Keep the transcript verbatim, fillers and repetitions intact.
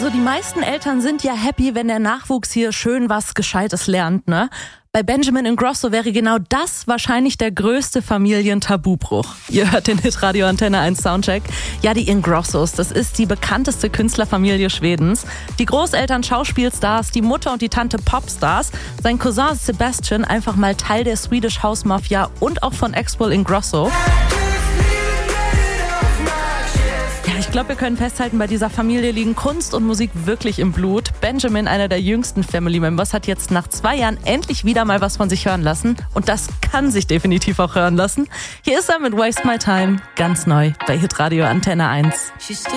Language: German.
Also die meisten Eltern sind ja happy, wenn der Nachwuchs hier schön was Gescheites lernt, ne? Bei Benjamin Ingrosso wäre genau das wahrscheinlich der größte Familientabubruch. Ihr hört den Hit Radio Antenne eins Soundcheck. Ja, die Ingrossos, das ist die bekannteste Künstlerfamilie Schwedens. Die Großeltern Schauspielstars, die Mutter und die Tante Popstars. Sein Cousin Sebastian einfach mal Teil der Swedish House Mafia und auch von Axwell Ingrosso. Ich glaube, wir können festhalten, bei dieser Familie liegen Kunst und Musik wirklich im Blut. Benjamin, einer der jüngsten Family Members, hat jetzt nach zwei Jahren endlich wieder mal was von sich hören lassen. Und das kann sich definitiv auch hören lassen. Hier ist er mit Waste My Time, ganz neu bei Hit Radio Antenne eins.